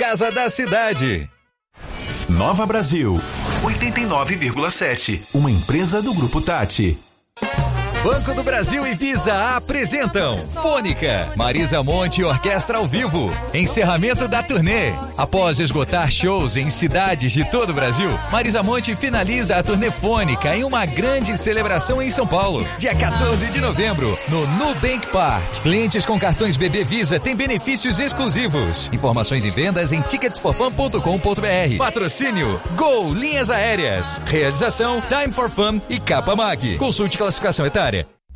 casa da cidade. Nova Brasil, 89,7. Uma empresa do Grupo Tati. Banco do Brasil e Visa apresentam Fônica, Marisa Monte Orquestra ao vivo. Encerramento da turnê. Após esgotar shows em cidades de todo o Brasil, Marisa Monte finaliza a turnê Fônica em uma grande celebração em São Paulo. Dia 14 de novembro, no Nubank Park. Clientes com cartões BB Visa têm benefícios exclusivos. Informações e vendas em ticketsforfun.com.br. Patrocínio Gol Linhas Aéreas. Realização Time for Fun e Capa Mag. Consulte classificação etária.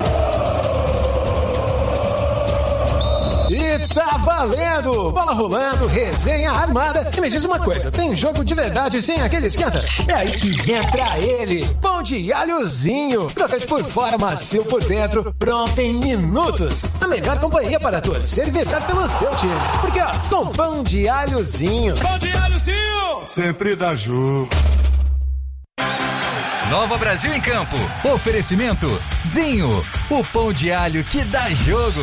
E tá valendo! Bola rolando, resenha armada. E me diz uma coisa, tem jogo de verdade sem aquele esquenta? É aí que entra ele, pão de alhozinho. Crocante por fora, macio por dentro, pronto em minutos. A melhor companhia para torcer e vibrar pelo seu time. Porque ó, com pão de alhozinho. Pão de alhozinho! Sempre dá jogo. Nova Brasil em Campo. Oferecimento Zinho, o pão de alho que dá jogo.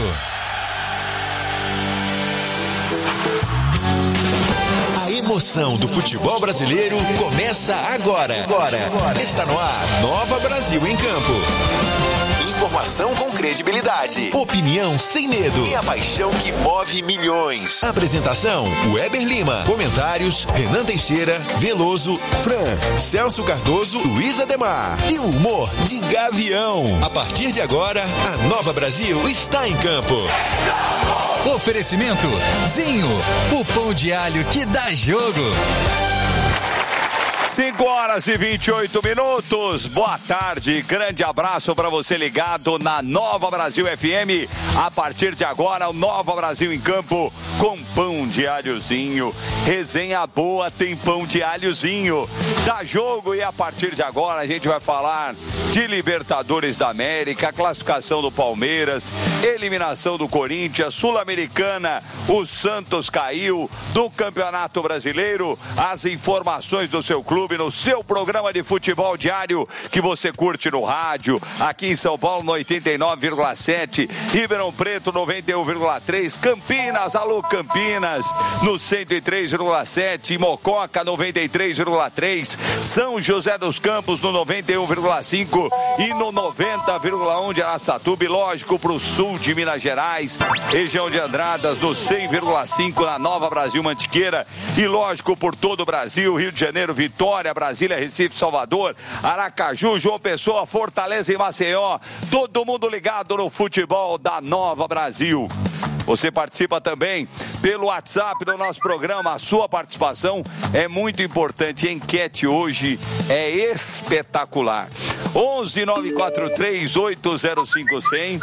A emoção do futebol brasileiro começa agora. Está no ar, Nova Brasil em Campo. Informação com credibilidade, opinião sem medo e a paixão que move milhões. Apresentação, Weber Lima. Comentários, Renan Teixeira, Veloso, Fran, Celso Cardoso, Luiz Ademar. E o humor de Gavião. A partir de agora, a Nova Brasil está em campo. Oferecimento Zinho, o pão de alho que dá jogo. 5h28. Boa tarde, grande abraço para você ligado na Nova Brasil FM. A partir de agora, o Nova Brasil em Campo com pão de alhozinho. Resenha boa tem pão de alhozinho. Dá jogo e a partir de agora a gente vai falar de Libertadores da América, classificação do Palmeiras, eliminação do Corinthians, Sul-Americana, o Santos caiu, do Campeonato Brasileiro, as informações do seu clube no seu programa de futebol diário que você curte no rádio, aqui em São Paulo no 89,7, Ribeirão Preto 91,3, Campinas, alô Campinas, no 103,7, Mococa 93,3, São José dos Campos no 91,5 e no 90,1 de Araçatuba, e lógico pro sul de Minas Gerais, região de Andradas no 100,5 na Nova Brasil Mantiqueira, e lógico por todo o Brasil, Rio de Janeiro, Vitória, Brasília, Recife, Salvador, Aracaju, João Pessoa, Fortaleza e Maceió. Todo mundo ligado no futebol da Nova Brasil. Você participa também pelo WhatsApp do nosso programa. A sua participação é muito importante. A enquete hoje é espetacular. 11-943-805-100.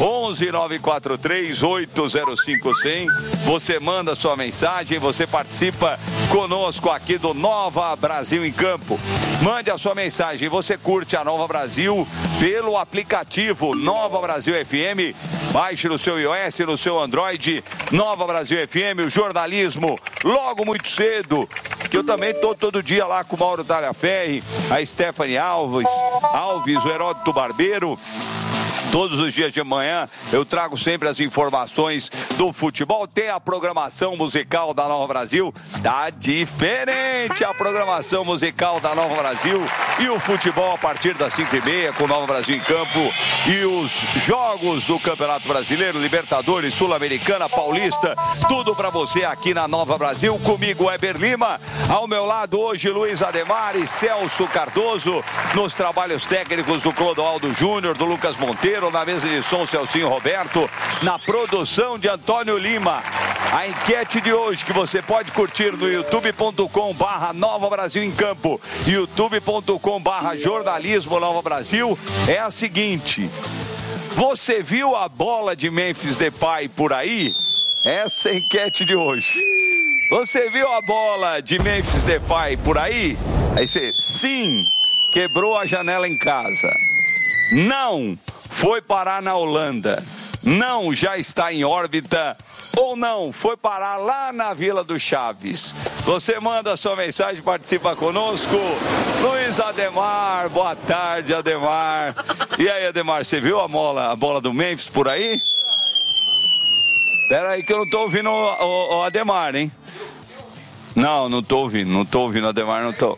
11-943-805-100. Você manda sua mensagem, você participa conosco aqui do Nova Brasil em Campo. Mande a sua mensagem. Você curte a Nova Brasil pelo aplicativo Nova Brasil FM. Baixe no seu iOS, no seu Android, Nova Brasil FM, o jornalismo, logo muito cedo, que eu também estou todo dia lá com o Mauro Talhaferri, a Stephanie Alves, o Heródoto Barbeiro. Todos os dias de manhã eu trago sempre as informações do futebol. Tem a programação musical da Nova Brasil. Tá diferente a programação musical da Nova Brasil. E o futebol a partir das 5h30 com Nova Brasil em Campo. E os jogos do Campeonato Brasileiro, Libertadores, Sul-Americana, Paulista. Tudo pra você aqui na Nova Brasil. Comigo, Weber Lima. Ao meu lado hoje, Luiz Ademar e Celso Cardoso. Nos trabalhos técnicos do Clodoaldo Júnior, do Lucas Monteiro. Na mesa de som, Celcinho Roberto. Na produção de Antônio Lima. A enquete de hoje que você pode curtir no youtube.com/Nova Brasil em Campo, youtube.com/jornalismo Nova Brasil é a seguinte: você viu a bola de Memphis Depay por aí? Essa é a enquete de hoje. Você viu a bola de Memphis Depay por aí? Aí você, sim, quebrou a janela em casa. Não, foi parar na Holanda. Não, já está em órbita. Ou não, foi parar lá na Vila do Chaves. Você manda a sua mensagem, participa conosco. Luiz Ademar, boa tarde, Ademar. E aí, Ademar, você viu a bola do Memphis por aí? Pera aí que eu não tô ouvindo o Ademar, hein? Não tô ouvindo, Ademar, não tô.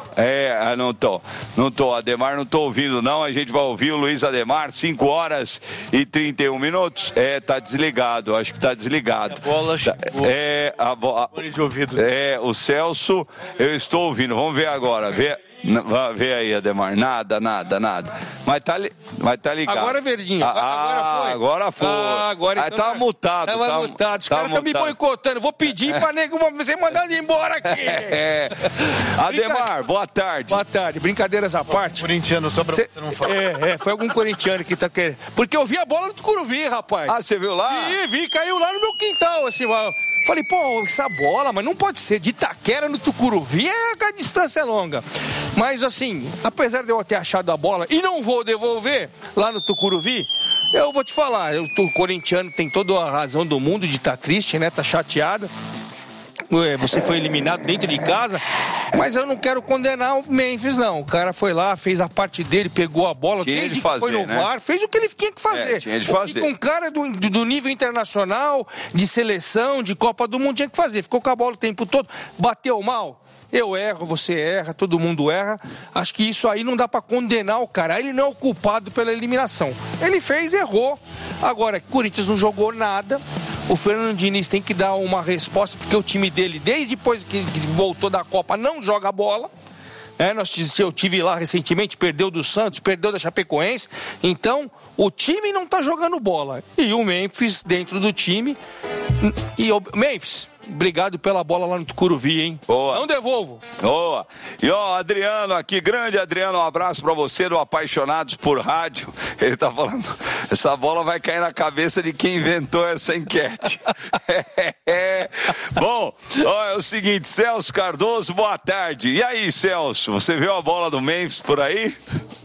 Não tô, Ademar, não tô ouvindo não, a gente vai ouvir o Luiz Ademar, 5 horas e 31 minutos, tá desligado, acho que tá desligado. A bola chegou. O Celso, eu estou ouvindo, vamos ver agora, vê aí, Ademar, nada, mas tá ligado. Agora, Verdinho, agora foi. Agora então, tava mutado. Tava mutado, os caras estão me boicotando, vou pedir pra nego ser mandado embora aqui. Ademar, boa tarde. Boa tarde, brincadeiras à parte. Corintiano, só pra você não falar. Foi algum corintiano que tá querendo. Porque eu vi a bola do Tucuruvi, rapaz. Ah, você viu lá? Vi, caiu lá no meu quintal, assim, falei, pô, essa bola, mas não pode ser, de Itaquera no Tucuruvi, a distância é longa. Mas assim, apesar de eu ter achado a bola e não vou devolver lá no Tucuruvi, eu vou te falar, o corintiano tem toda a razão do mundo de estar triste, né? Tá chateado. Você foi eliminado dentro de casa, mas eu não quero condenar o Memphis, não. O cara foi lá, fez a parte dele, pegou a bola, desde que foi no VAR, fez o que ele tinha que fazer. Tinha de fazer. E com um cara do nível internacional, de seleção, de Copa do Mundo, tinha que fazer. Ficou com a bola o tempo todo, bateu mal. Eu erro, você erra, todo mundo erra. Acho que isso aí não dá pra condenar o cara. Ele não é o culpado pela eliminação. Ele fez, errou. Agora, Corinthians não jogou nada. O Fernando Diniz tem que dar uma resposta, porque o time dele, desde depois que voltou da Copa, não joga bola. Eu tive lá recentemente, perdeu do Santos, perdeu da Chapecoense. Então, o time não tá jogando bola. E o Memphis dentro do time. Memphis, obrigado pela bola lá no Tucuruvi, hein? Boa. Não devolvo. Boa. E Adriano aqui, grande Adriano, um abraço pra você do Apaixonados por Rádio. Ele tá falando, essa bola vai cair na cabeça de quem inventou essa enquete. Bom, é o seguinte, Celso Cardoso, boa tarde. E aí, Celso, você viu a bola do Memphis por aí?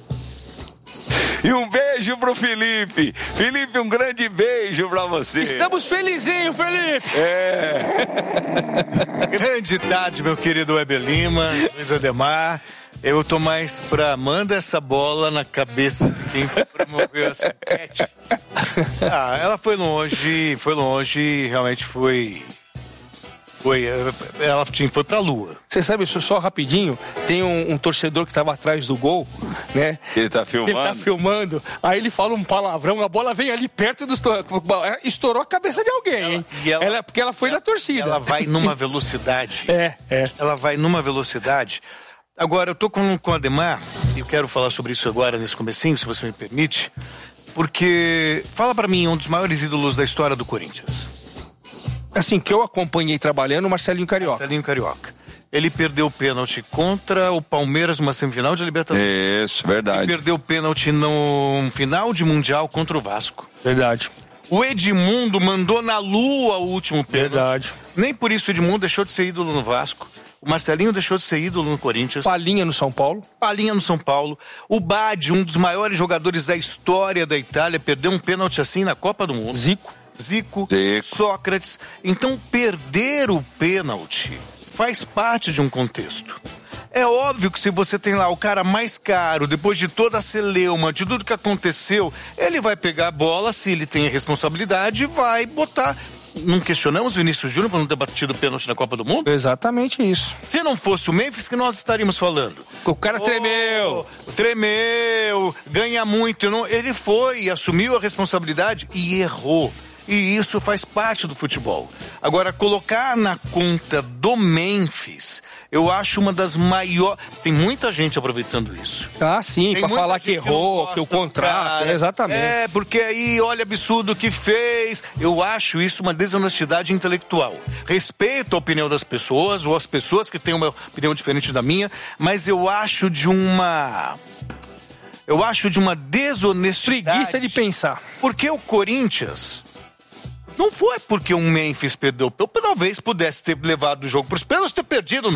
E um beijo pro Felipe. Felipe, um grande beijo pra você. Estamos felizinhos, Felipe. Grande tarde, meu querido Weber Lima, Luiz Ademar. Eu tô mais pra manda essa bola na cabeça de quem promoveu essa enquete. Ela foi longe, realmente foi. Ela foi pra lua. Você sabe, só rapidinho, tem um torcedor que tava atrás do gol, né? Ele tá filmando. Aí ele fala um palavrão, a bola vem ali perto do... Estourou a cabeça de alguém, hein? Porque ela foi na torcida. Ela vai numa velocidade. Ela vai numa velocidade. Agora, eu tô com o Ademar, e eu quero falar sobre isso agora, nesse comecinho, se você me permite, porque fala pra mim um dos maiores ídolos da história do Corinthians. Assim, que eu acompanhei trabalhando, o Marcelinho Carioca. Ele perdeu o pênalti contra o Palmeiras numa semifinal de Libertadores. Isso, verdade. Ele perdeu o pênalti no final de Mundial contra o Vasco. Verdade. O Edmundo mandou na lua o último pênalti. Verdade. Nem por isso o Edmundo deixou de ser ídolo no Vasco. O Marcelinho deixou de ser ídolo no Corinthians. Palinha no São Paulo. O Badi, um dos maiores jogadores da história da Itália, perdeu um pênalti assim na Copa do Mundo. Zico, Sócrates. Então, perder o pênalti faz parte de um contexto. É óbvio que se você tem lá o cara mais caro, depois de toda a celeuma, de tudo que aconteceu, ele vai pegar a bola, se ele tem a responsabilidade, vai botar. Não questionamos o Vinícius Júnior por não ter batido o pênalti na Copa do Mundo? Exatamente isso. Se não fosse o Memphis, que nós estaríamos falando? O cara tremeu, ganha muito. Ele foi, assumiu a responsabilidade e errou. E isso faz parte do futebol. Agora, colocar na conta do Memphis, eu acho uma das maiores... Tem muita gente aproveitando isso. Ah, sim, pra falar que errou, que o contrato... Exatamente. Porque aí, olha o absurdo que fez. Eu acho isso uma desonestidade intelectual. Respeito a opinião das pessoas, ou as pessoas que têm uma opinião diferente da minha, mas eu acho de uma desonestidade. Preguiça de pensar. Porque o Corinthians... Não foi porque o Memphis perdeu. Talvez pudesse ter levado o jogo para os pênaltis e ter perdido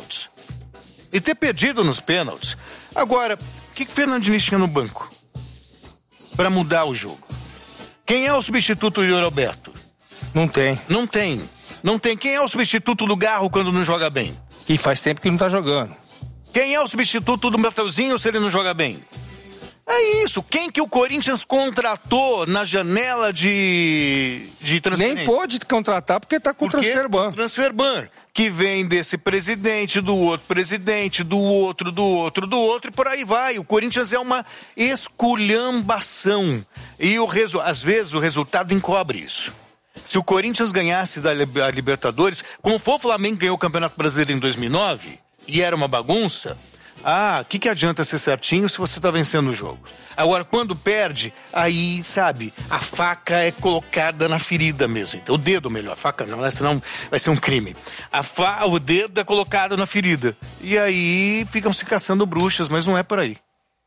nos pênaltis. Agora, o que Fernando Diniz tinha no banco para mudar o jogo? Quem é o substituto do Yuri Alberto? Não tem. Quem é o substituto do Garro quando não joga bem? E faz tempo que não tá jogando. Quem é o substituto do Mateuzinho se ele não joga bem? É isso. Quem que o Corinthians contratou na janela de transferência? Nem pôde contratar porque tá com o transfer ban. que vem desse presidente, do outro presidente, do outro, e por aí vai. O Corinthians é uma esculhambação. E às vezes o resultado encobre isso. Se o Corinthians ganhasse da Libertadores, como foi o Flamengo que ganhou o Campeonato Brasileiro em 2009, e era uma bagunça, o que adianta ser certinho se você está vencendo o jogo? Agora, quando perde, aí, sabe, a faca é colocada na ferida mesmo. Então, o dedo, melhor, a faca não, senão vai ser um crime. O dedo é colocado na ferida. E aí ficam se caçando bruxas, mas não é por aí.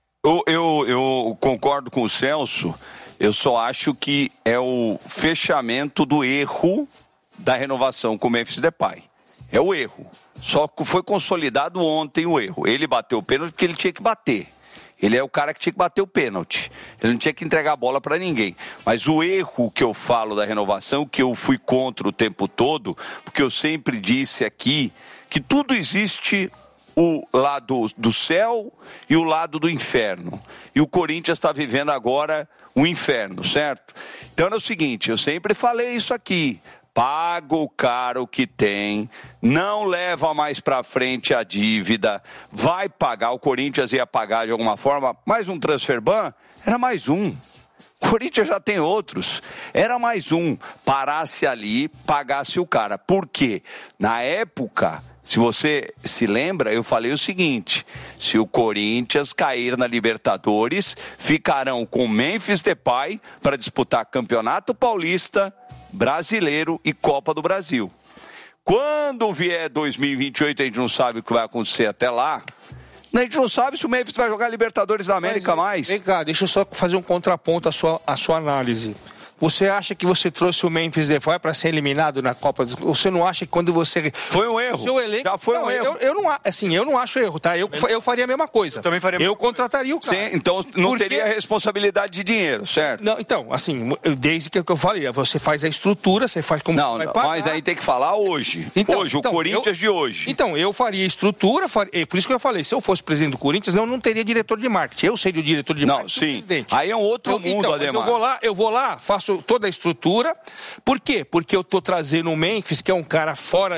Eu concordo com o Celso, eu só acho que é o fechamento do erro da renovação com o Memphis Depay. É o erro. Só que foi consolidado ontem o erro. Ele bateu o pênalti porque ele tinha que bater. Ele é o cara que tinha que bater o pênalti. Ele não tinha que entregar a bola para ninguém. Mas o erro que eu falo da renovação, que eu fui contra o tempo todo, porque eu sempre disse aqui que tudo existe o lado do céu e o lado do inferno. E o Corinthians está vivendo agora o inferno, certo? Então é o seguinte, eu sempre falei isso aqui. Paga o caro que tem, não leva mais para frente a dívida, vai pagar, o Corinthians ia pagar de alguma forma, mais um transfer ban, era mais um. O Corinthians já tem outros, era mais um, parasse ali, pagasse o cara. Por quê? Na época, se você se lembra, eu falei o seguinte, se o Corinthians cair na Libertadores, ficarão com Memphis Depay para disputar Campeonato Paulista, Brasileiro e Copa do Brasil. Quando vier 2028, a gente não sabe o que vai acontecer até lá. A gente não sabe se o Memphis vai jogar Libertadores da América mais. Vem cá, deixa eu só fazer um contraponto à sua análise. Você acha que você trouxe o Memphis Depay para ser eliminado na Copa? Você não acha que quando você... Foi um erro. Seu elenco... Já foi um erro. Eu não acho erro, tá? Eu faria a mesma coisa. Eu também faria a mesma coisa. Contrataria o cara. Sim, então não teria responsabilidade de dinheiro, certo? Não, então, assim, desde que eu falei, você faz a estrutura, você faz como vai pagar. Mas aí tem que falar hoje. Hoje, o Corinthians de hoje. Então, eu faria estrutura, por isso que eu falei, se eu fosse presidente do Corinthians, eu não teria diretor de marketing. Eu seria o diretor de marketing do presidente. Aí é um outro mundo, Ademar. Eu vou lá, faço toda a estrutura. Por quê? Porque eu tô trazendo o Memphis, que é um cara fora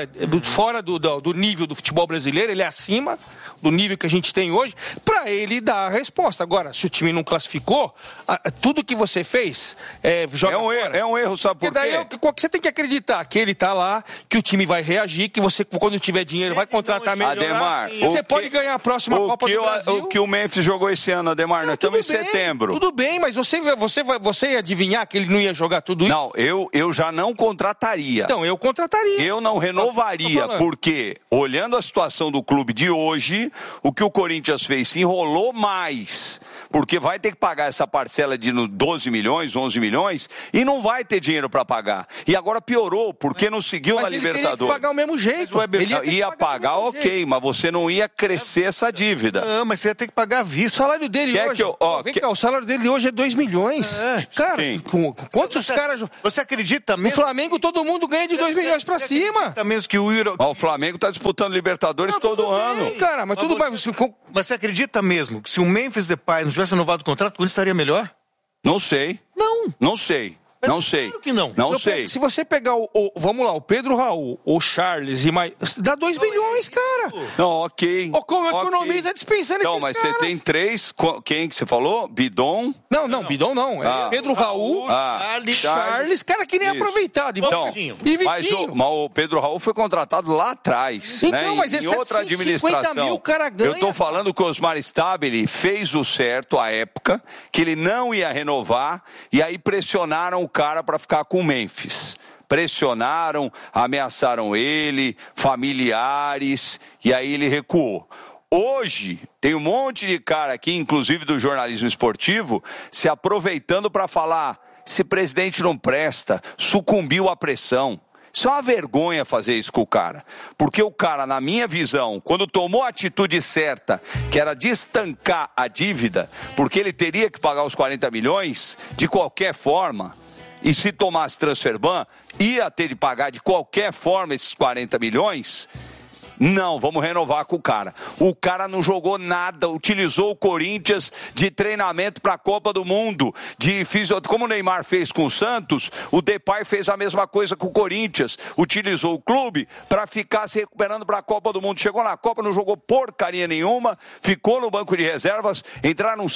do nível do futebol brasileiro, ele é acima do nível que a gente tem hoje, para ele dar a resposta. Agora, se o time não classificou, tudo que você fez, joga fora. É um erro, sabe por quê? Você tem que acreditar que ele tá lá, que o time vai reagir, que você, quando tiver dinheiro, vai contratar melhor. Ademar, você pode ganhar a próxima Copa do Brasil. O que o Memphis jogou esse ano, Ademar, nós estamos em setembro. Tudo bem, mas você ia adivinhar que ele não ia jogar tudo isso? Não, eu já não contrataria. Então, eu contrataria. Eu não renovaria, porque, olhando a situação do clube de hoje, o que o Corinthians fez se enrolou mais, porque vai ter que pagar essa parcela de 12 milhões, 11 milhões, e não vai ter dinheiro para pagar. E agora piorou, porque não seguiu na Libertadores. Mas ele teria que pagar o mesmo jeito. Ele ia pagar, ok, mas você não ia crescer essa dívida. Não, mas você ia ter que pagar à vista. O salário dele hoje... Vem cá, o salário dele hoje é 2 milhões. Cara, quantos caras... Você acredita mesmo? O Flamengo, todo mundo ganha de 2 milhões pra cima. Acredita mesmo que o Flamengo tá disputando Libertadores todo ano. Cara, mas tudo bem. Você acredita mesmo que se o Memphis Depay não tivesse renovado o contrato, o Corinthians estaria melhor? Não sei. Não sei. Mas não sei. Claro que não. Não sei. Se você pegar vamos lá, o Pedro Raul, o Charles e mais... Dá 2 milhões, cara. Não, ok. Como economiza dispensando esses caras? Não, mas você tem 3... Quem que você falou? Bidon? Não, Bidon não. É Pedro Raul, Charles, cara que nem aproveitado. Então, e Vitinho. Mas o Pedro Raul foi contratado lá atrás. Então, né? mas em outra administração. 50 mil o cara ganha. Eu tô falando que o Osmar Stabile fez o certo à época, que ele não ia renovar, e aí pressionaram o cara para ficar com o Memphis. Pressionaram, ameaçaram ele, familiares, e aí ele recuou. Hoje, tem um monte de cara aqui, inclusive do jornalismo esportivo, se aproveitando para falar, esse presidente não presta, sucumbiu à pressão. Isso é uma vergonha fazer isso com o cara. Porque o cara, na minha visão, quando tomou a atitude certa, que era de estancar a dívida, porque ele teria que pagar os 40 milhões, de qualquer forma, e se tomasse transfer ban, ia ter de pagar de qualquer forma esses 40 milhões, Não, vamos renovar com o cara. O cara não jogou nada, utilizou o Corinthians de treinamento para a Copa do Mundo. Como o Neymar fez com o Santos, o Depay fez a mesma coisa com o Corinthians. Utilizou o clube para ficar se recuperando para a Copa do Mundo. Chegou na Copa, não jogou porcaria nenhuma, ficou no banco de reservas, entraram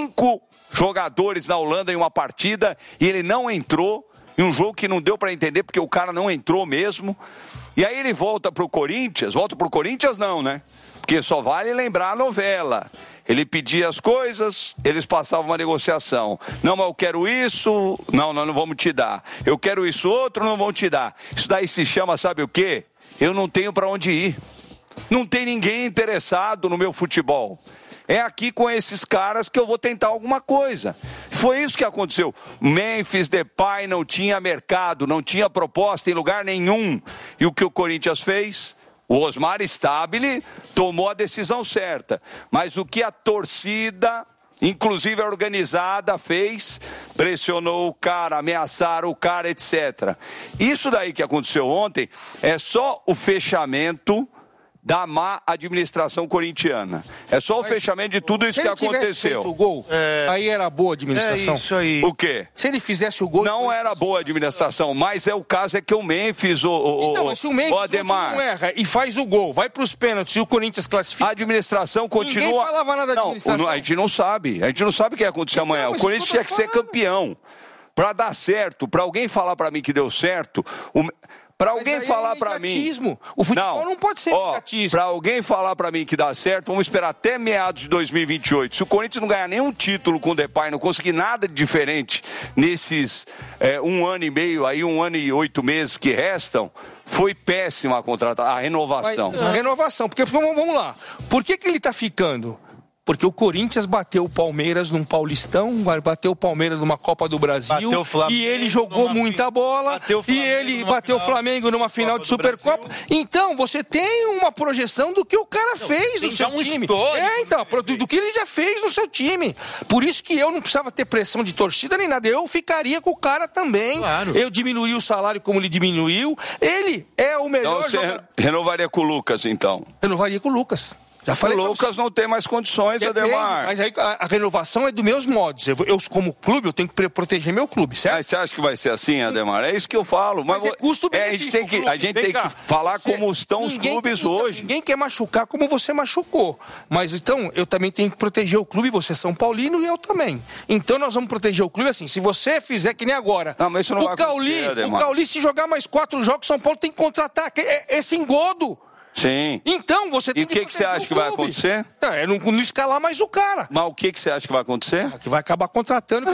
5 jogadores na Holanda em uma partida e ele não entrou. Em um jogo que não deu para entender porque o cara não entrou mesmo. E aí ele volta pro Corinthians não, né? Porque só vale lembrar a novela. Ele pedia as coisas, eles passavam uma negociação. Não, mas eu quero isso, não, nós não vamos te dar. Eu quero isso outro, não vamos te dar. Isso daí se chama, sabe o quê? Eu não tenho para onde ir. Não tem ninguém interessado no meu futebol. É aqui com esses caras que eu vou tentar alguma coisa. Foi isso que aconteceu. Memphis, Depay não tinha mercado, não tinha proposta em lugar nenhum. E o que o Corinthians fez? O Osmar Stabile tomou a decisão certa. Mas o que a torcida, inclusive a organizada, fez? Pressionou o cara, ameaçaram o cara, etc. Isso daí que aconteceu ontem é só o fechamento da má administração corintiana. É só o fechamento de tudo isso que aconteceu. O gol, aí era boa administração. É isso aí. O quê? Se ele fizesse o gol... Não era boa administração, mas o caso é que o Memphis, então, mas se o Memphis Ademar, não erra e faz o gol, vai para os pênaltis e o Corinthians classifica... A administração continua... Ninguém falava nada da administração. A gente não sabe. A gente não sabe o que ia acontecer amanhã. O Corinthians tinha que ser campeão. Para dar certo, para alguém falar para mim que deu certo... Para alguém falar para mim... O futebol não pode ser imediatismo. Para alguém falar para mim que dá certo, vamos esperar até meados de 2028. Se o Corinthians não ganhar nenhum título com o Depay, não conseguir nada de diferente nesses 1 ano e meio, aí 1 ano e 8 meses que restam, foi péssima a renovação. A renovação, porque vamos lá. Por que ele está ficando? Porque o Corinthians bateu o Palmeiras num Paulistão, bateu o Palmeiras numa Copa do Brasil, e ele jogou muita bola, e ele bateu o Flamengo numa final de Supercopa. Então, você tem uma projeção do que o cara fez no seu time. Do que ele já fez no seu time. Por isso que eu não precisava ter pressão de torcida nem nada. Eu ficaria com o cara também. Claro. Eu diminuí o salário como ele diminuiu. Ele é o melhor jogador. Então, você renovaria com o Lucas, então? Renovaria com o Lucas. Já falei, o Lucas não tem mais condições, Ademar. Mas aí a renovação é dos meus modos. Eu, como clube, eu tenho que proteger meu clube, certo? Mas você acha que vai ser assim, Ademar? É isso que eu falo. Mas é custo-benefício. A gente tem que falar como estão os clubes hoje. Ninguém quer machucar como você machucou. Mas então, eu também tenho que proteger o clube, você é São Paulino e eu também. Então nós vamos proteger o clube assim. Se você fizer que nem agora. Não, mas isso não vai acontecer, Ademar. O Cauli, se jogar mais 4 jogos, São Paulo tem que contratar. Esse engodo. Sim. Então, você tem que... E o que você acha que vai acontecer? Não escalar mais o cara. Mas o que você acha que vai acontecer? Que vai acabar contratando.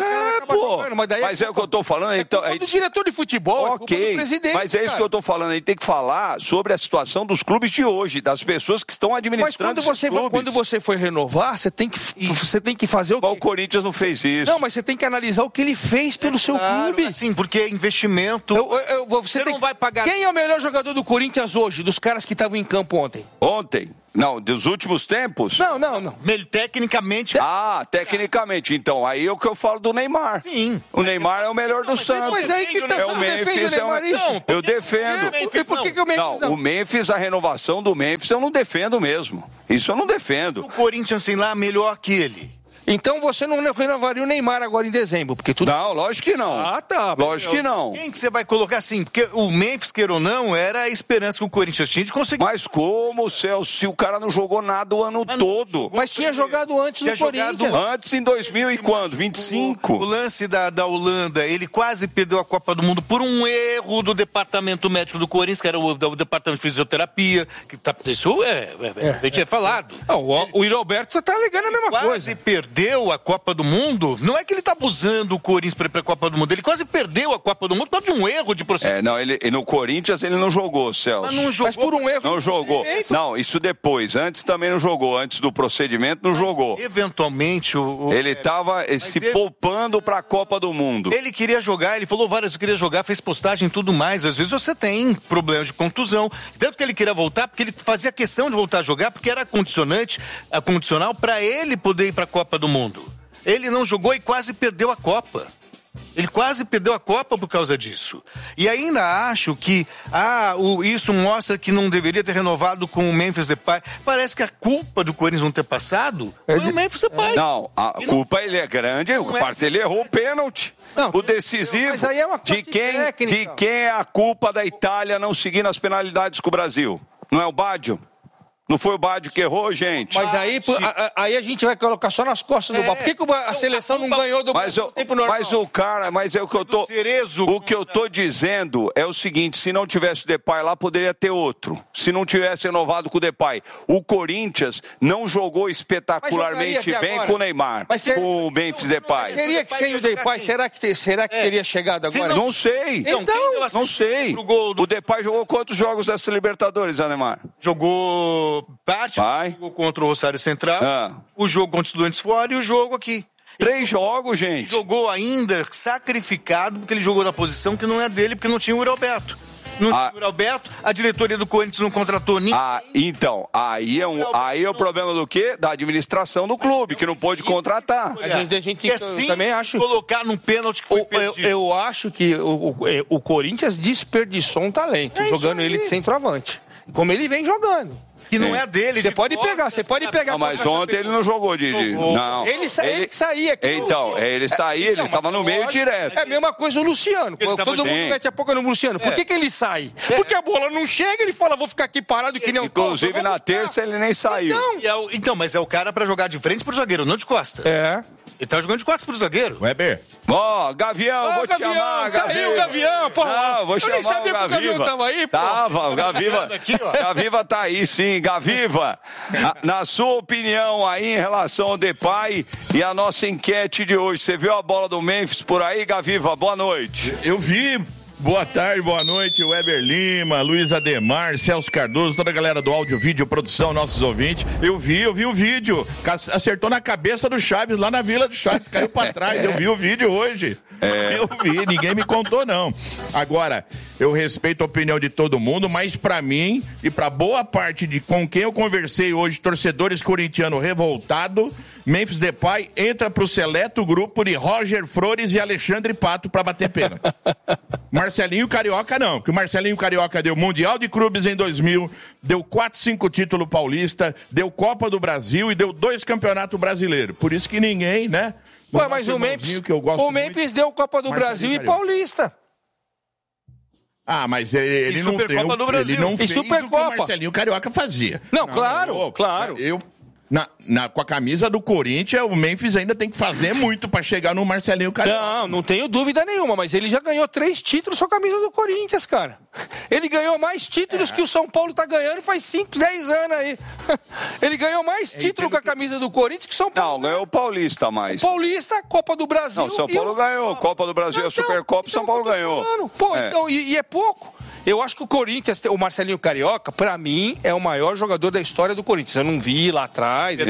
Mas é o que eu tô falando. Então, do diretor de futebol, ok, do presidente. Mas é isso que eu tô falando. A gente tem que falar sobre a situação dos clubes de hoje, das pessoas que estão administrando esses clubes. Quando você for renovar, você tem que fazer o quê? O Corinthians não fez isso. Não, mas você tem que analisar o que ele fez pelo seu clube. Sim, porque é investimento. Você não vai pagar. Quem é o melhor jogador do Corinthians hoje, dos caras que estavam em campo ontem? Ontem? Não, dos últimos tempos? Não. Tecnicamente. Tecnicamente. Então, aí é o que eu falo do Neymar. Sim. O Neymar é o melhor do Santos. Mas aí que tá, o Memphis eu defendo. E por que o Memphis não? O Memphis, a renovação do Memphis, eu não defendo mesmo. Isso eu não defendo. O Corinthians, sei lá, melhor que ele. Então você não renovaria o Neymar agora em dezembro, porque tudo... Não, lógico que não. Tá. Lógico que não. Quem que você vai colocar assim? Porque o Memphis, queira ou não, era a esperança que o Corinthians tinha de conseguir... Mas como, Celso, se o cara não jogou nada o ano todo? Mas tinha jogado antes no Corinthians. Antes em 2000 e quando? 25? O lance da Holanda, ele quase perdeu a Copa do Mundo por um erro do departamento médico do Corinthians, que era o departamento de fisioterapia, que isso a gente é falado. O Iroberto tá alegando a mesma coisa. Quase perdeu a Copa do Mundo. Não é que ele tá abusando o Corinthians para ir pra Copa do Mundo, ele quase perdeu a Copa do Mundo por causa de um erro de procedimento. Ele no Corinthians ele não jogou, Celso. Mas não jogou. Mas por um erro. Não jogou. Não, isso depois. Antes também não jogou. Antes do procedimento não jogou. Eventualmente ele tava poupando pra Copa do Mundo. Ele queria jogar, ele falou várias vezes que queria jogar, fez postagem e tudo mais. Às vezes você tem problema de contusão. Tanto que ele queria voltar, porque ele fazia questão de voltar a jogar, porque era condicional para ele poder ir pra Copa do Mundo. Ele não jogou e quase perdeu a Copa. Ele quase perdeu a Copa por causa disso. E ainda acho que isso mostra que não deveria ter renovado com o Memphis Depay. Parece que a culpa do Corinthians não ter passado foi o Memphis Depay. Não, a culpa ele é grande, ele errou o pênalti. Não, o decisivo. Mas aí é uma de quem é a culpa da Itália não seguir nas penalidades com o Brasil? Não é o Baggio? Não foi o Baggio que errou, gente? Mas aí a gente vai colocar só nas costas do Baggio. Por que a seleção não ganhou do tempo normal? Mas é o que eu tô... O que eu tô dizendo é o seguinte, se não tivesse o Depay lá, poderia ter outro. Se não tivesse renovado com o Depay. O Corinthians não jogou espetacularmente bem com o Neymar, com o Memphis Depay. Seria que sem o Depay, será que teria chegado agora? Não sei. Então, não sei. O Depay jogou quantos jogos dessa Libertadores, Anemar? Jogou parte do jogo contra o Rosário Central, o jogo contra o Estudiantes fora e o jogo aqui. 3 jogos, gente. Ele jogou ainda sacrificado, porque ele jogou na posição que não é dele, porque não tinha o Yuri Alberto. Não tinha o Yuri Alberto, a diretoria do Corinthians não contratou ninguém. Então, aí é o problema do quê? Da administração do clube, que não pôde contratar. A gente também acho... colocar num pênalti que foi perdido. Eu acho que o Corinthians desperdiçou um talento, jogando ele de centroavante. Como ele vem jogando. Que não é dele. Você pode pegar. Não, mas ontem ele não jogou, Didi. Não. Ele saía aqui. Então, ele saía, ele estava no meio direto. É a mesma coisa o Luciano. Todo mundo mete a boca no Luciano. Por que ele sai? Porque a bola não chega, ele fala, vou ficar aqui parado que nem um Inclusive, na terça, ele nem saiu. Então, mas é o cara pra jogar de frente pro zagueiro, não de costas. Ele tá jogando de costas pro zagueiro. Weber. Gavião, vou te chamar, Gavião. Tá aí o Gavião, pô. Não, vou chamar o Gaviva. O Gavião tava aí, pô. Tava, o Gaviva tá aí, sim. Gaviva, na sua opinião aí em relação ao Depay e a nossa enquete de hoje, você viu a bola do Memphis por aí, Gaviva? Boa noite. Eu vi. Boa tarde, boa noite, Weber Lima, Luiz Ademar, Celso Cardoso, toda a galera do áudio, vídeo, produção, nossos ouvintes. Eu vi o vídeo, acertou na cabeça do Chaves, lá na Vila do Chaves, caiu pra trás, eu vi o vídeo hoje. Eu vi, ninguém me contou não. Agora, eu respeito a opinião de todo mundo, mas pra mim e pra boa parte de com quem eu conversei hoje, torcedores corintianos revoltados, Memphis Depay entra pro seleto grupo de Roger Flores e Alexandre Pato pra bater pena. Marcelinho Carioca não, porque o Marcelinho Carioca deu Mundial de Clubes em 2000, deu 4, 5 títulos paulista, deu Copa do Brasil e deu 2 campeonatos brasileiros. Por isso que ninguém, né? Mas o Memphis deu Copa do Brasil e Paulista. Mas ele não deu. Supercopa do Brasil. Ele não fez Supercopa. o que o Marcelinho Carioca fazia. Não, claro. Com a camisa do Corinthians, o Memphis ainda tem que fazer muito pra chegar no Marcelinho Carioca. Não tenho dúvida nenhuma, mas ele já ganhou 3 títulos com a camisa do Corinthians, cara. Ele ganhou mais títulos que o São Paulo tá ganhando faz 5, 10 anos aí. Ele ganhou mais títulos com a camisa do Corinthians que o São Paulo. Não, ganhou o Paulista mais. Paulista, Copa do Brasil. Não, São Paulo ganhou. Copa do Brasil, a Supercopa, São Paulo ganhou. Então, e é pouco. Eu acho que o Corinthians, o Marcelinho Carioca, pra mim, é o maior jogador da história do Corinthians. Eu não vi lá atrás.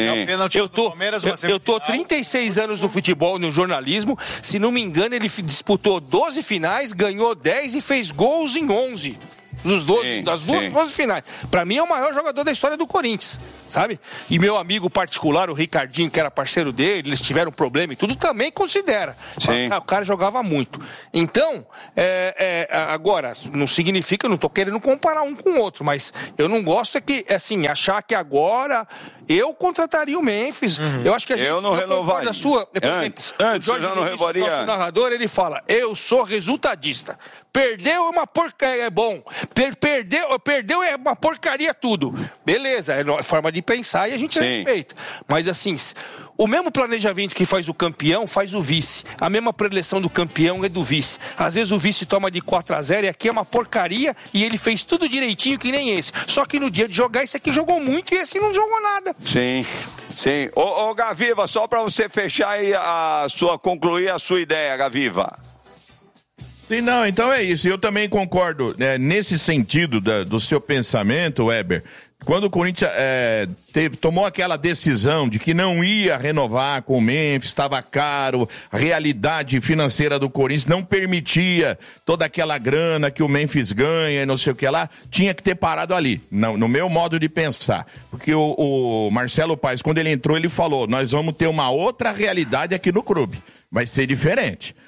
Eu tô 36 anos no futebol, no jornalismo. Se não me engano, ele disputou 12 finais, ganhou 10 e fez gols em 11. Das 12 finais. Pra mim é o maior jogador da história do Corinthians, sabe? E meu amigo particular, o Ricardinho, que era parceiro dele, eles tiveram problema e tudo, também considera. O cara jogava muito. Então, agora, não significa, eu não tô querendo comparar um com o outro, mas eu não gosto achar que agora eu contrataria o Memphis. Eu acho que a gente... Eu não renovaria. Antes eu já não renovaria. O nosso narrador, ele fala, eu sou resultadista. Perdeu é uma porcaria, é bom. Perdeu é uma porcaria tudo. Beleza, é forma de pensar e a gente respeita. Mas assim, o mesmo planejamento que faz o campeão, faz o vice. A mesma preleção do campeão é do vice. Às vezes o vice toma de 4-0 e aqui é uma porcaria e ele fez tudo direitinho que nem esse. Só que no dia de jogar, esse aqui jogou muito e esse não jogou nada. Sim. Ô Gaviva, só pra você fechar aí concluir a sua ideia, Gaviva. Sim, não, então é isso. Eu também concordo nesse sentido do seu pensamento, Weber. Quando o Corinthians tomou aquela decisão de que não ia renovar com o Memphis, estava caro, a realidade financeira do Corinthians não permitia toda aquela grana que o Memphis ganha e não sei o que lá, tinha que ter parado ali, no meu modo de pensar. Porque o Marcelo Paes, quando ele entrou, ele falou, nós vamos ter uma outra realidade aqui no clube, vai ser diferente.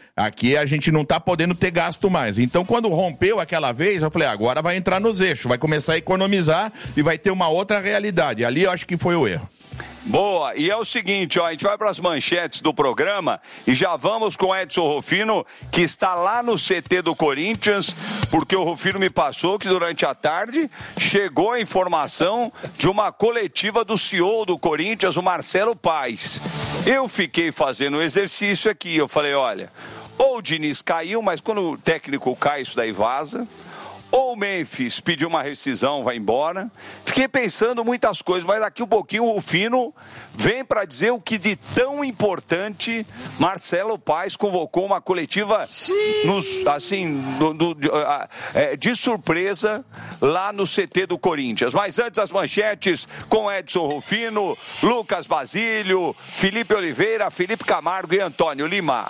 aqui a gente não tá podendo ter gasto mais. Então, quando rompeu aquela vez, eu falei, agora vai entrar nos eixos, vai começar a economizar e vai ter uma outra realidade. Ali eu acho que foi o erro. Boa, e é o seguinte, ó, a gente vai para as manchetes do programa e já vamos com Edson Rufino, que está lá no CT do Corinthians, porque o Rufino me passou que durante a tarde chegou a informação de uma coletiva do CEO do Corinthians, o Marcelo Paes. Eu fiquei fazendo um exercício aqui, eu falei, olha, ou o Diniz caiu, mas quando o técnico cai, isso daí vaza. Ou o Memphis pediu uma rescisão, vai embora. Fiquei pensando muitas coisas, mas daqui um pouquinho o Rufino vem para dizer o que de tão importante Marcelo Paes convocou uma coletiva de surpresa lá no CT do Corinthians. Mas antes as manchetes com Edson Rufino, Lucas Basílio, Felipe Oliveira, Felipe Camargo e Antônio Lima.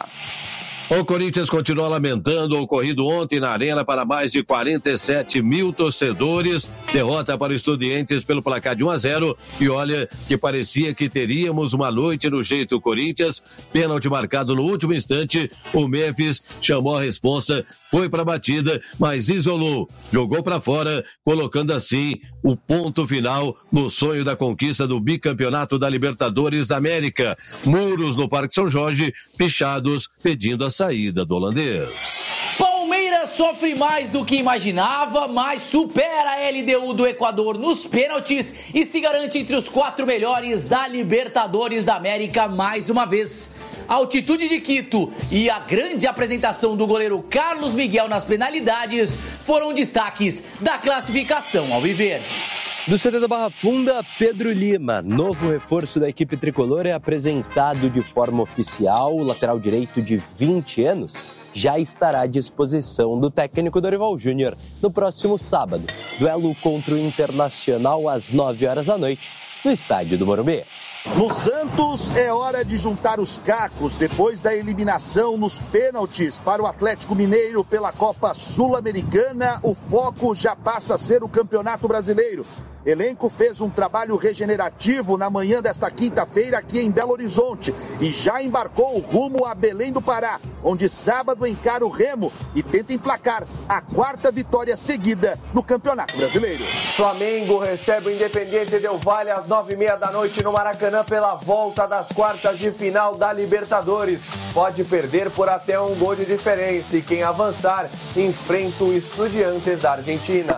O Corinthians continua lamentando o ocorrido ontem na Arena para mais de 47 mil torcedores. Derrota para os Estudiantes pelo placar de 1-0. E olha que parecia que teríamos uma noite no jeito Corinthians. Pênalti marcado no último instante. O Memphis chamou a responsa, foi para a batida, mas isolou. Jogou para fora, colocando assim o ponto final no sonho da conquista do bicampeonato da Libertadores da América. Muros no Parque São Jorge, pichados, pedindo a saída do holandês. Palmeiras sofre mais do que imaginava, mas supera a LDU do Equador nos pênaltis e se garante entre os 4 melhores da Libertadores da América mais uma vez. A altitude de Quito e a grande apresentação do goleiro Carlos Miguel nas penalidades foram destaques da classificação alviverde. Do CT da Barra Funda, Pedro Lima, novo reforço da equipe tricolor, é apresentado de forma oficial. O lateral direito de 20 anos já estará à disposição do técnico Dorival Júnior no próximo sábado. Duelo contra o Internacional às 9 horas da noite, no estádio do Morumbi. No Santos, é hora de juntar os cacos depois da eliminação nos pênaltis para o Atlético Mineiro pela Copa Sul-Americana. O foco já passa a ser o Campeonato Brasileiro. Elenco fez um trabalho regenerativo na manhã desta quinta-feira aqui em Belo Horizonte e já embarcou rumo a Belém do Pará, onde sábado encara o Remo e tenta emplacar a 4ª vitória seguida no Campeonato Brasileiro. Flamengo recebe o Independiente Del Valle às 9h30 da noite no Maracanã pela volta das quartas de final da Libertadores. Pode perder por até 1 gol de diferença e quem avançar enfrenta o Estudiantes da Argentina.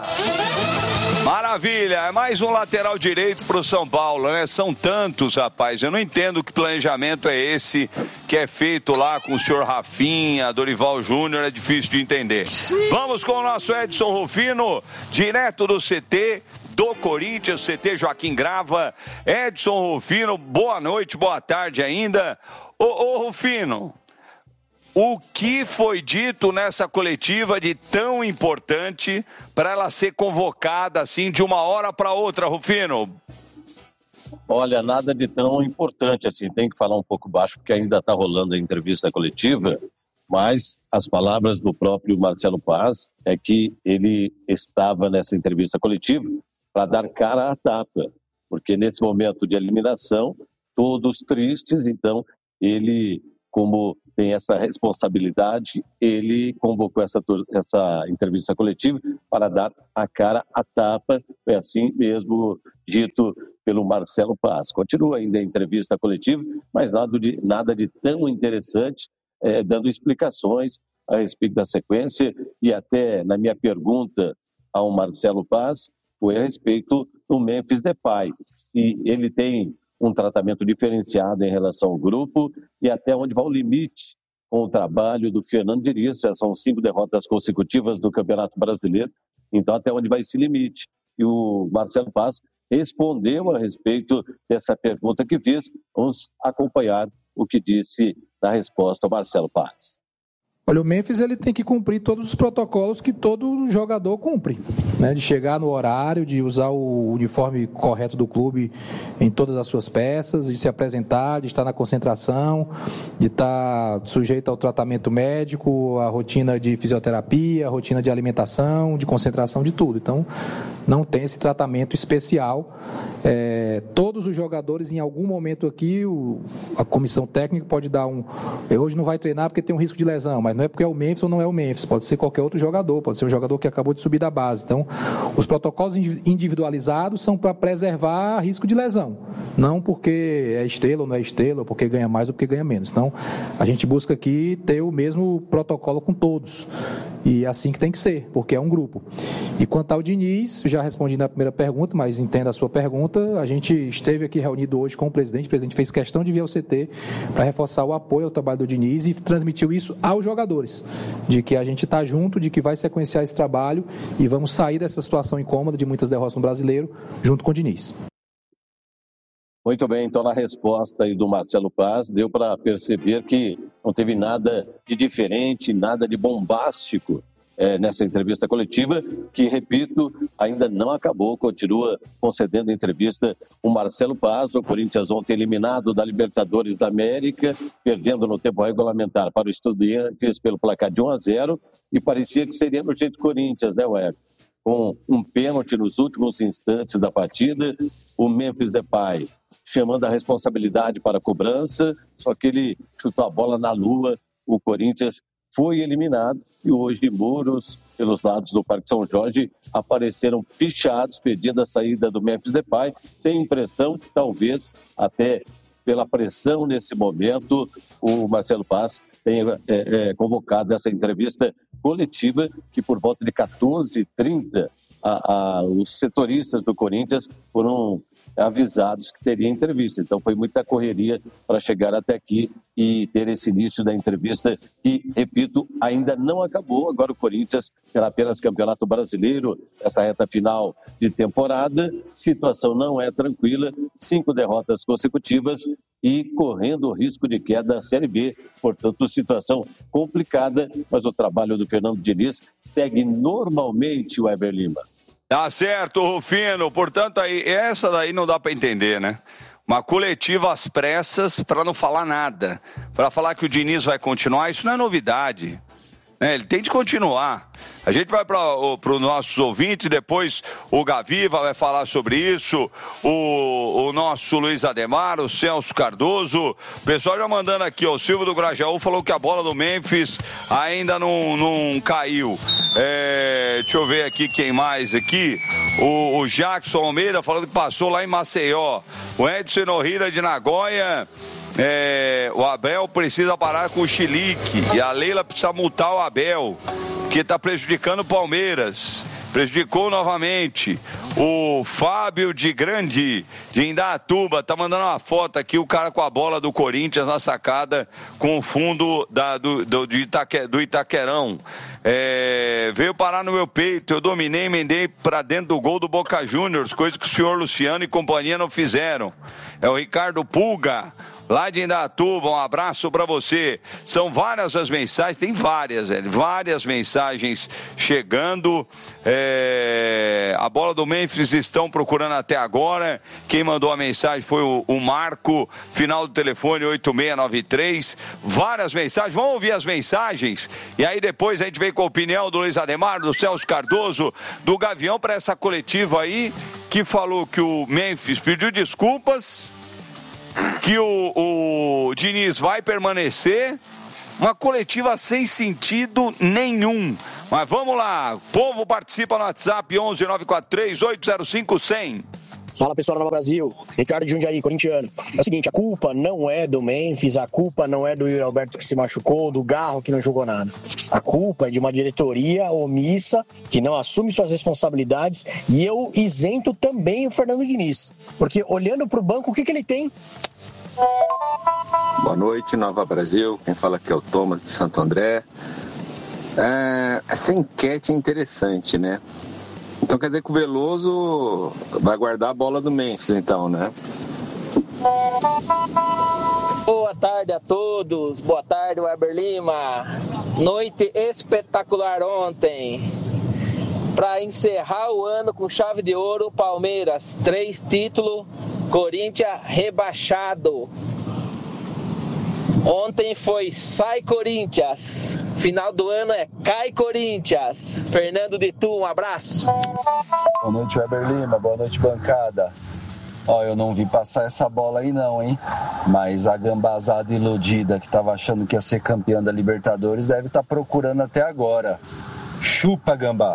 Maravilha, é mais um lateral direito pro São Paulo, né? São tantos, rapaz, eu não entendo que planejamento é esse que é feito lá com o senhor Rafinha, Dorival Júnior, é difícil de entender. Vamos com o nosso Edson Rufino, direto do CT do Corinthians, CT Joaquim Grava. Edson Rufino, boa noite, boa tarde ainda. Ô Rufino, o que foi dito nessa coletiva de tão importante para ela ser convocada assim de uma hora para outra, Rufino? Olha, nada de tão importante assim. Tem que falar um pouco baixo porque ainda está rolando a entrevista coletiva, mas as palavras do próprio Marcelo Paes é que ele estava nessa entrevista coletiva para dar cara à tapa, porque nesse momento de eliminação, todos tristes, então ele, como tem essa responsabilidade, ele convocou essa entrevista coletiva para dar a cara à tapa, é assim mesmo dito pelo Marcelo Paes. Continua ainda a entrevista coletiva, mas nada de tão interessante, dando explicações a respeito da sequência, e até na minha pergunta ao Marcelo Paes foi a respeito do Memphis Depay, se ele tem um tratamento diferenciado em relação ao grupo e até onde vai o limite com o trabalho do Fernando Diniz. Já são 5 derrotas consecutivas do Campeonato Brasileiro, então até onde vai esse limite? E o Marcelo Paes respondeu a respeito dessa pergunta que fiz. Vamos acompanhar o que disse na resposta ao Marcelo Paes. Olha, o Memphis ele tem que cumprir todos os protocolos que todo jogador cumpre, né? De chegar no horário, de usar o uniforme correto do clube em todas as suas peças, de se apresentar, de estar na concentração, de estar sujeito ao tratamento médico, à rotina de fisioterapia, à rotina de alimentação, de concentração, de tudo. Então, não tem esse tratamento especial. Todos os jogadores, em algum momento aqui, a comissão técnica pode dar hoje não vai treinar porque tem um risco de lesão, mas não é porque é o Memphis ou não é o Memphis, pode ser qualquer outro jogador, pode ser um jogador que acabou de subir da base. Então, os protocolos individualizados são para preservar risco de lesão, não porque é estrela ou não é estrela, ou porque ganha mais ou porque ganha menos. Então, a gente busca aqui ter o mesmo protocolo com todos, e é assim que tem que ser, porque é um grupo. E quanto ao Diniz, já respondi na primeira pergunta, mas entenda a sua pergunta, a gente esteve aqui reunido hoje com o presidente fez questão de vir ao CT para reforçar o apoio ao trabalho do Diniz e transmitiu isso aos jogadores, de que a gente está junto, de que vai sequenciar esse trabalho e vamos sair dessa situação incômoda de muitas derrotas no Brasileiro, junto com o Diniz. Muito bem, então na resposta aí do Marcelo Paz, deu para perceber que não teve nada de diferente, nada de bombástico nessa entrevista coletiva, que, repito, ainda não acabou, continua concedendo entrevista o Marcelo Paz. O Corinthians ontem eliminado da Libertadores da América, perdendo no tempo regulamentar para o Estudiantes pelo placar de 1-0, e parecia que seria no jeito Corinthians, né, Web? Com um pênalti nos últimos instantes da partida, o Memphis Depay chamando a responsabilidade para a cobrança, só que ele chutou a bola na lua, o Corinthians foi eliminado, e hoje muros pelos lados do Parque São Jorge apareceram pichados pedindo a saída do Memphis Depay. Tem impressão que talvez até pela pressão nesse momento o Marcelo Paz tenha convocado essa entrevista coletiva, que por volta de 14h30 os setoristas do Corinthians foram avisados que teria entrevista. Então foi muita correria para chegar até aqui e ter esse início da entrevista que, repito, ainda não acabou. Agora o Corinthians terá apenas Campeonato Brasileiro, essa reta final de temporada. Situação não é tranquila, 5 derrotas consecutivas e correndo o risco de queda da Série B. Portanto, situação complicada, mas o trabalho do Fernando Diniz segue normalmente, o Weber Lima. Tá certo, Rufino. Portanto, essa daí não dá para entender, né? Uma coletiva às pressas para não falar nada. Para falar que o Diniz vai continuar, isso não é novidade. Ele tem de continuar. A gente vai para os nossos ouvintes, depois o Gaviva vai falar sobre isso, o nosso Luiz Ademar, o Celso Cardoso, o pessoal já mandando aqui, o Silvio do Grajaú falou que a bola do Memphis ainda não caiu. Deixa eu ver aqui quem mais aqui, o Jackson Almeida falando que passou lá em Maceió, o Edson Norrira de Nagoya. O Abel precisa parar com o chilique e a Leila precisa multar o Abel, que está prejudicando o Palmeiras. Prejudicou novamente. O Fábio de Grande, de Indaiatuba, tá mandando uma foto aqui, o cara com a bola do Corinthians na sacada com o fundo do Itaquerão. Veio parar no meu peito, eu dominei e emendei para dentro do gol do Boca Juniors, coisa que o senhor Luciano e companhia não fizeram. É o Ricardo Pulga, lá de Indaiatuba, um abraço para você. São várias as mensagens, tem várias mensagens chegando. A bola do Memphis estão procurando até agora. Quem mandou a mensagem foi o Marco, final do telefone 8693. Várias mensagens, vamos ouvir as mensagens e aí depois a gente vem com a opinião do Luiz Ademar, do Celso Cardoso, do Gavião, para essa coletiva aí, que falou que o Memphis pediu desculpas, que o Diniz vai permanecer. Uma coletiva sem sentido nenhum. Mas vamos lá, o povo participa no WhatsApp 11 943 805 100. Fala, pessoal da Nova Brasil, Ricardo de Jundiaí, corintiano. É o seguinte, a culpa não é do Memphis, a culpa não é do Yuri Alberto que se machucou, do Garro que não jogou nada. A culpa é de uma diretoria omissa, que não assume suas responsabilidades, e eu isento também o Fernando Diniz. Porque olhando para o banco, o que ele tem? Boa noite, Nova Brasil. Quem fala aqui é o Thomas de Santo André. Essa enquete é interessante, né? Então quer dizer que o Veloso vai guardar a bola do Memphis, então, né? Boa tarde a todos, boa tarde, Weber Lima. Noite espetacular ontem. Para encerrar o ano com chave de ouro, Palmeiras, 3 títulos, Corinthians rebaixado. Ontem foi Sai Corinthians, final do ano é Cai Corinthians. Fernando de Tu, um abraço. Boa noite, Weber Lima, boa noite, bancada. Ó, eu não vi passar essa bola aí não, hein? Mas a gambazada iludida que tava achando que ia ser campeã da Libertadores deve estar procurando até agora. Chupa, gambá.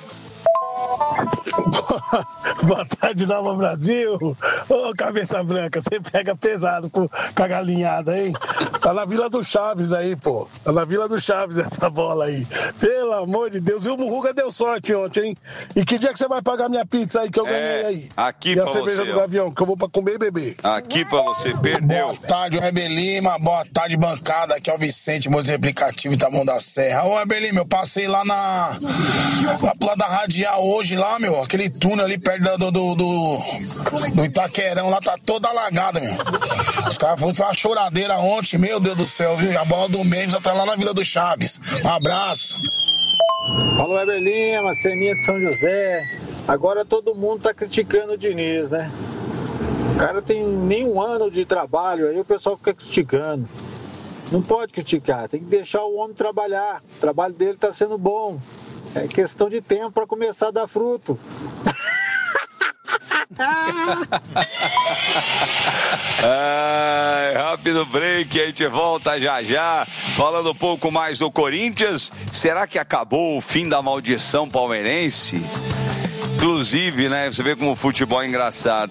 Boa tarde, Nova Brasil. Ô, cabeça branca, você pega pesado com a galinhada, hein? Tá na Vila do Chaves aí, pô. Tá na Vila do Chaves essa bola aí. Pelo amor de Deus. E o Murruga deu sorte ontem, hein? E que dia que você vai pagar minha pizza aí que eu ganhei aí? Aqui e pra a cerveja você, do Gavião, que eu vou pra comer e beber. Aqui pra você, perdeu. Boa tarde, Weber Lima. Boa tarde, bancada. Aqui é o Vicente, multiplicativo Itamão da Serra. Ô, Weber Lima, eu passei lá lá pro lado da Radial hoje, lá, meu. Aquele túnel ali perto do Itaquerão, lá tá toda alagada, meu. Os caras falaram que foi uma choradeira ontem, meu Deus do céu, viu? A bola do Memphis tá lá na Vila do Chaves. Um abraço. Fala, Weber Lima, Ceninha de São José. Agora todo mundo tá criticando o Diniz, né? O cara tem nem um ano de trabalho, aí o pessoal fica criticando. Não pode criticar, tem que deixar o homem trabalhar. O trabalho dele tá sendo bom. É questão de tempo para começar a dar fruto. Rápido break, a gente volta já. Falando um pouco mais do Corinthians. Será que acabou o fim da maldição palmeirense? Inclusive, né? Você vê como o futebol é engraçado.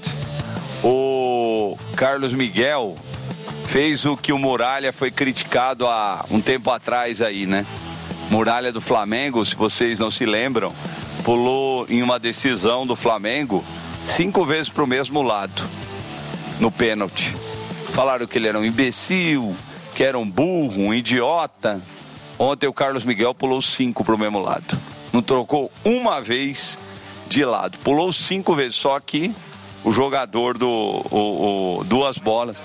O Carlos Miguel fez o que o Muralha foi criticado há um tempo atrás aí, né? Muralha do Flamengo, se vocês não se lembram, pulou em uma decisão do Flamengo 5 vezes pro mesmo lado, no pênalti. Falaram que ele era um imbecil, que era um burro, um idiota. Ontem o Carlos Miguel pulou 5 pro mesmo lado. Não trocou uma vez de lado. Pulou 5 vezes, só que o jogador duas bolas.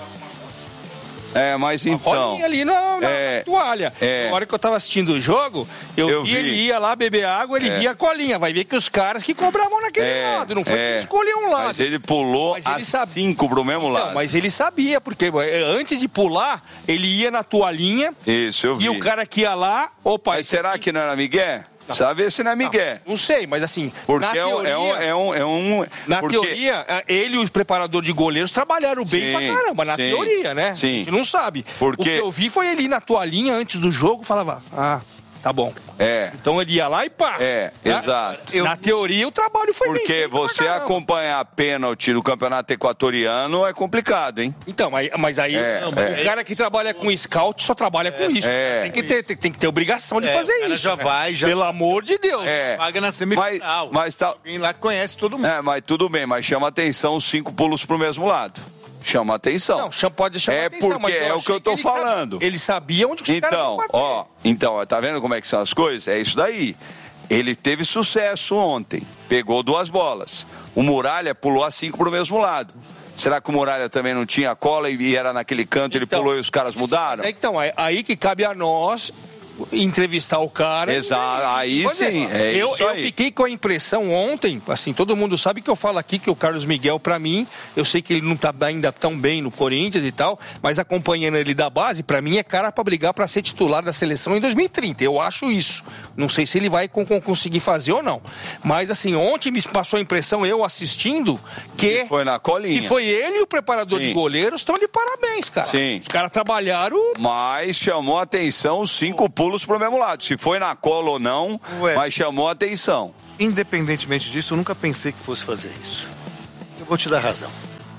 Mas então... Olha ali na toalha. Na hora que eu tava assistindo o jogo, eu vi ele ia lá beber água, ele via a colinha. Vai ver que os caras que cobravam naquele lado, não foi que ele escolheu um lado. Mas ele pulou a 5 pro mesmo lado. Não, mas ele sabia, porque antes de pular, ele ia na toalhinha. Isso, eu vi. E o cara que ia lá... Opa, mas será que não era Miguel? Precisa ver se não é Miguel. Não sei, mas assim... Porque na teoria, na teoria, ele e os preparadores de goleiros trabalharam bem pra caramba, na teoria, né? Sim. A gente não sabe. Porque... O que eu vi foi ele ir na toalhinha antes do jogo, falava, tá bom. Então ele ia lá e pá. Exato. Na teoria o trabalho foi bem feito. Porque você acompanhar pênalti no campeonato equatoriano é complicado, hein? Então, mas aí o cara que trabalha com scout só trabalha com isso. Tem que ter obrigação de fazer isso. Já vai, pelo amor de Deus. Paga na semifinal. Mas tá... Alguém lá conhece todo mundo. Mas tudo bem, mas chama atenção os 5 pulos pro mesmo lado. Chama atenção. Não, pode chamar atenção. Porque é o que eu tô falando. Ele sabia onde os caras iam bater. Então, tá vendo como é que são as coisas? É isso daí. Ele teve sucesso ontem. Pegou 2 bolas. O Muralha pulou a 5 pro mesmo lado. Será que o Muralha também não tinha cola e era naquele canto, ele pulou e os caras mudaram? Então, aí que cabe a nós entrevistar o cara. Exato, aí sim. Eu fiquei com a impressão ontem, assim, todo mundo sabe que eu falo aqui que o Carlos Miguel, pra mim, eu sei que ele não tá ainda tão bem no Corinthians e tal, mas acompanhando ele da base, pra mim é cara pra brigar pra ser titular da seleção em 2030. Eu acho isso. Não sei se ele vai conseguir fazer ou não. Mas assim, ontem me passou a impressão, eu assistindo, que foi na colinha. Que foi ele e o preparador de goleiros estão de parabéns, cara. Sim. Os caras trabalharam. Mas chamou a atenção os 5 pulos pro mesmo lado. Se foi na cola ou não, mas chamou a atenção. Independentemente disso, eu nunca pensei que fosse fazer isso. Eu vou te dar razão.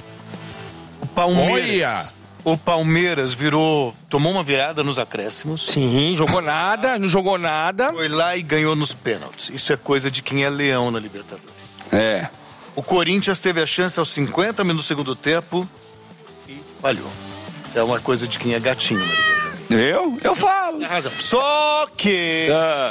O Palmeiras tomou uma virada nos acréscimos. Sim, não jogou nada. Foi lá e ganhou nos pênaltis. Isso é coisa de quem é leão na Libertadores. O Corinthians teve a chance aos 50 minutos do segundo tempo e falhou. É uma coisa de quem é gatinho na Libertadores. Eu falo. Só que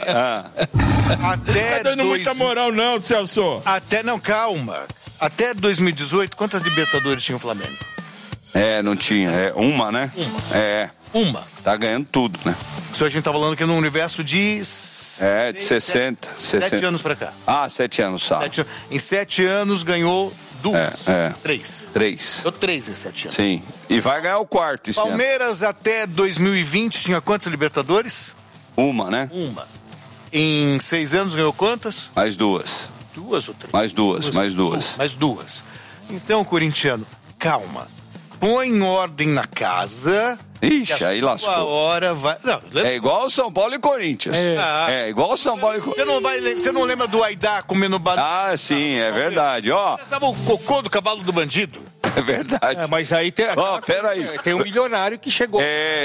até não tá dando muita moral não, Celso. Calma. Até 2018, quantas Libertadores tinha o Flamengo? Não tinha. Uma, né? Uma. Tá ganhando tudo, né? Isso a gente tá falando que no universo de... de 60. 7 anos pra cá. 7 anos, sabe? Em 7 anos ganhou 2. 3. 3. Deu 3 em 7 anos. Sim. E vai ganhar o quarto esse ano. Palmeiras até 2020 tinha quantas Libertadores? Uma, né? Uma. Em 6 anos ganhou quantas? Mais 2. 2 ou 3? Mais duas. Mais 2. Então, corintiano, calma. Põe em ordem na casa. Ixi, aí lascou. A hora vai... Não, é igual São Paulo e Corinthians. É igual São Paulo e Corinthians. Você não lembra do Aidá comendo banana? Sim, é verdade. Pensava o cocô do cavalo do bandido. É verdade. Mas aí tem... peraí. Tem um milionário que chegou.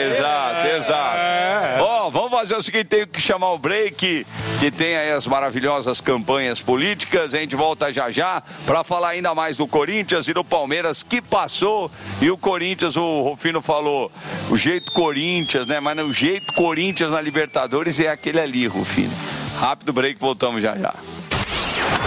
Exato. Vamos fazer o seguinte, tenho que chamar o break, que tem aí as maravilhosas campanhas políticas. A gente volta já para falar ainda mais do Corinthians e do Palmeiras, que passou. E o Corinthians, o Rufino falou, o jeito Corinthians, né? Mas o jeito Corinthians na Libertadores é aquele ali, Rufino. Rápido break, voltamos já.